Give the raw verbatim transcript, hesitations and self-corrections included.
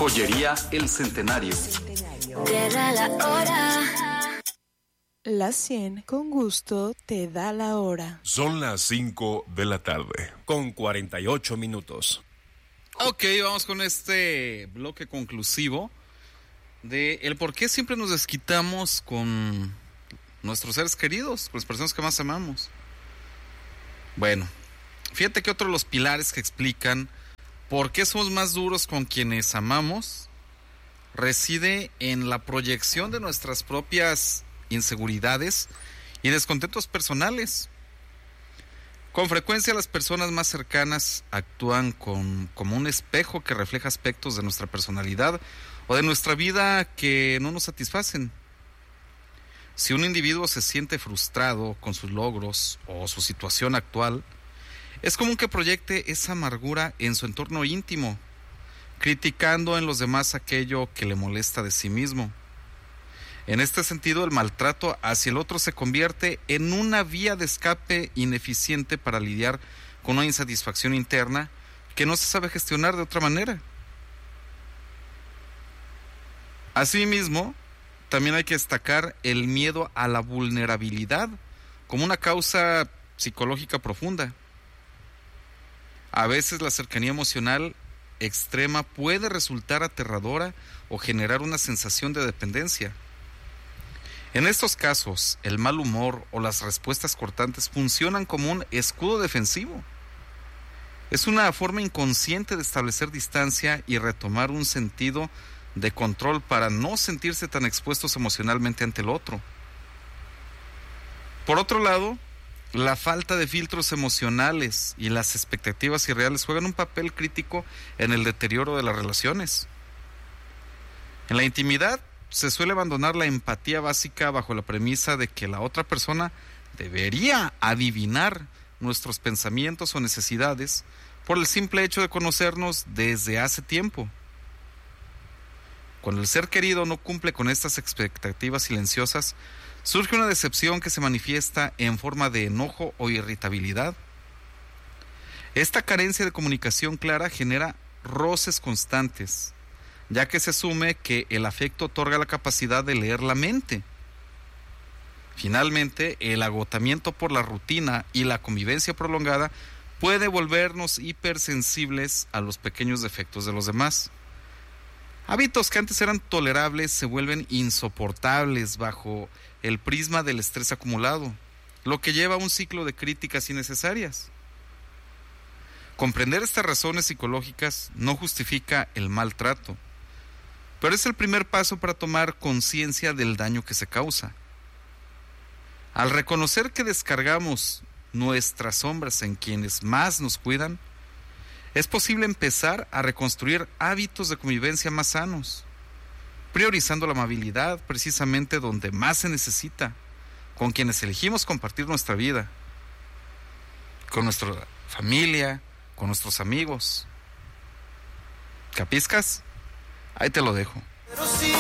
Joyería El Centenario. Te da la hora. Las cien con gusto te da la hora. Son las cinco de la tarde. Con cuarenta y ocho minutos. Ok, vamos con este bloque conclusivo de el por qué siempre nos desquitamos con nuestros seres queridos, con las personas que más amamos. Bueno, fíjate que otro de los pilares que explican por qué somos más duros con quienes amamos reside en la proyección de nuestras propias inseguridades y descontentos personales. Con frecuencia las personas más cercanas actúan con, como un espejo que refleja aspectos de nuestra personalidad o de nuestra vida que no nos satisfacen. Si un individuo se siente frustrado con sus logros o su situación actual, es común que proyecte esa amargura en su entorno íntimo, criticando en los demás aquello que le molesta de sí mismo. En este sentido, el maltrato hacia el otro se convierte en una vía de escape ineficiente para lidiar con una insatisfacción interna que no se sabe gestionar de otra manera. Asimismo, también hay que destacar el miedo a la vulnerabilidad como una causa psicológica profunda. A veces la cercanía emocional extrema puede resultar aterradora o generar una sensación de dependencia. En estos casos, el mal humor o las respuestas cortantes funcionan como un escudo defensivo. Es una forma inconsciente de establecer distancia y retomar un sentido de control para no sentirse tan expuestos emocionalmente ante el otro. Por otro lado, la falta de filtros emocionales y las expectativas irreales juegan un papel crítico en el deterioro de las relaciones. En la intimidad, se suele abandonar la empatía básica bajo la premisa de que la otra persona debería adivinar nuestros pensamientos o necesidades por el simple hecho de conocernos desde hace tiempo. Cuando el ser querido no cumple con estas expectativas silenciosas, surge una decepción que se manifiesta en forma de enojo o irritabilidad. Esta carencia de comunicación clara genera roces constantes, ya que se asume que el afecto otorga la capacidad de leer la mente. Finalmente, el agotamiento por la rutina y la convivencia prolongada puede volvernos hipersensibles a los pequeños defectos de los demás. Hábitos que antes eran tolerables se vuelven insoportables bajo el prisma del estrés acumulado, lo que lleva a un ciclo de críticas innecesarias. Comprender estas razones psicológicas no justifica el maltrato, pero es el primer paso para tomar conciencia del daño que se causa. Al reconocer que descargamos nuestras sombras en quienes más nos cuidan, es posible empezar a reconstruir hábitos de convivencia más sanos, priorizando la amabilidad precisamente donde más se necesita, con quienes elegimos compartir nuestra vida, con nuestra familia, con nuestros amigos. ¿Capiscas? Ahí te lo dejo. Pero si